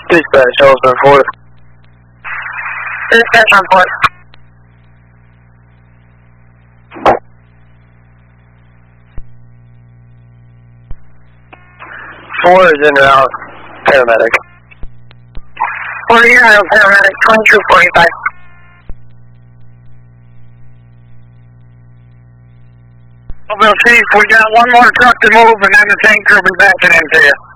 Dispatch, Ellsworth 4. Dispatch on 4. 4 is en route, paramedic. 4 is en route, paramedic, 2245. Well, Chief, we got one more truck to move and then the tanker will be backing into you.